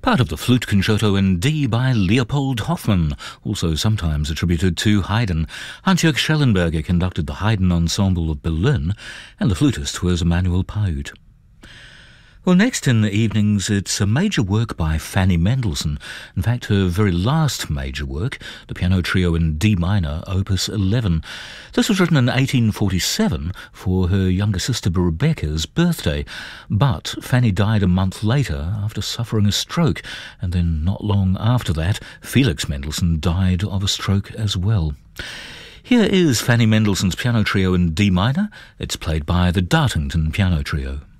Part of the Flute Concerto in D by Leopold Hoffmann, also sometimes attributed to Haydn. Hans-Jörg Schellenberger conducted the Haydn Ensemble of Berlin, and the flutist was Emanuel Paut. Well, next in the evenings, it's a major work by Fanny Mendelssohn. In fact, her very last major work, the Piano Trio in D minor, Opus 11. This was written in 1847 for her younger sister Rebecca's birthday, but Fanny died a month later after suffering a stroke, and then not long after that, Felix Mendelssohn died of a stroke as well. Here is Fanny Mendelssohn's Piano Trio in D minor. It's played by the Dartington Piano Trio.